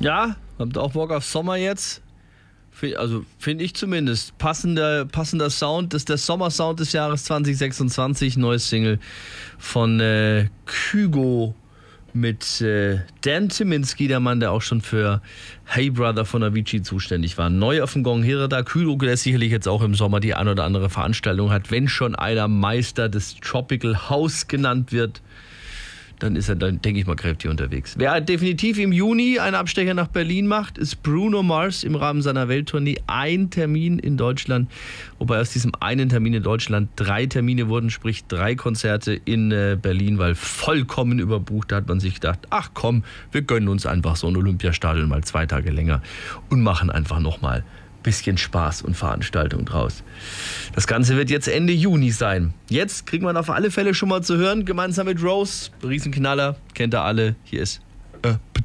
Ja, habt ihr auch Bock auf Sommer jetzt? Also finde ich zumindest. Passender Sound, das ist der Sommersound des Jahres 2026. Neues Single von Kygo mit Dan Tyminski, der Mann, der auch schon für Hey Brother von Avicii zuständig war. Neu auf dem Gong Hirada. Kygo, der sicherlich jetzt auch im Sommer die ein oder andere Veranstaltung hat. Wenn schon einer Meister des Tropical House genannt wird, dann ist er, dann denke ich mal, kräftig unterwegs. Wer definitiv im Juni einen Abstecher nach Berlin macht, ist Bruno Mars im Rahmen seiner Welttournee. Ein Termin in Deutschland, wobei aus diesem einen Termin in Deutschland 3 Termine wurden, sprich 3 Konzerte in Berlin, weil vollkommen überbucht. Da hat man sich gedacht, ach komm, wir gönnen uns einfach so ein Olympiastadion mal 2 Tage länger und machen einfach nochmal bisschen Spaß und Veranstaltung draus. Das Ganze wird jetzt Ende Juni sein. Jetzt kriegen wir auf alle Fälle schon mal zu hören, gemeinsam mit Rose. Riesenknaller, kennt ihr alle. Hier ist